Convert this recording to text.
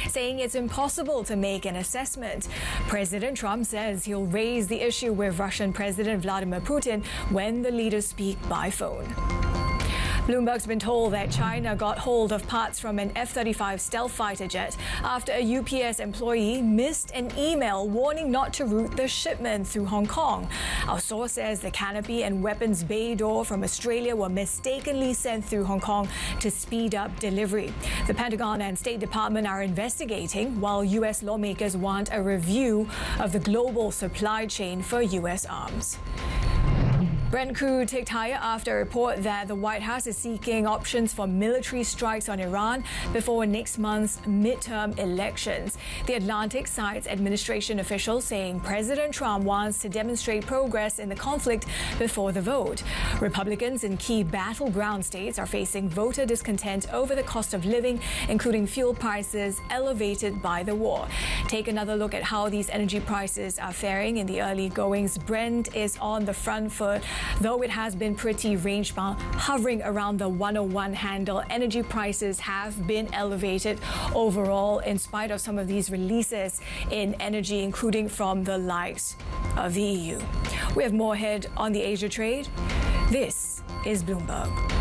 saying it's impossible to make an assessment. President Trump says he'll raise the issue with Russian President Vladimir Putin when the leaders speak by phone. Bloomberg's been told that China got hold of parts from an F-35 stealth fighter jet after a UPS employee missed an email warning not to route the shipment through Hong Kong. Our source says the canopy and weapons bay door from Australia were mistakenly sent through Hong Kong to speed up delivery. The Pentagon and State Department are investigating, while U.S. lawmakers want a review of the global supply chain for U.S. arms. Brent crude ticked higher after a report that the White House is seeking options for military strikes on Iran before next month's midterm elections. The Atlantic cites administration officials saying President Trump wants to demonstrate progress in the conflict before the vote. Republicans in key battleground states are facing voter discontent over the cost of living, including fuel prices elevated by the war. Take another look at how these energy prices are faring in the early goings. Brent is on the front foot, though it has been pretty range-bound, hovering around the 101 handle. Energy prices have been elevated overall in spite of some of these releases in energy, including from the likes of the EU. We have more ahead on the Asia trade. This is Bloomberg.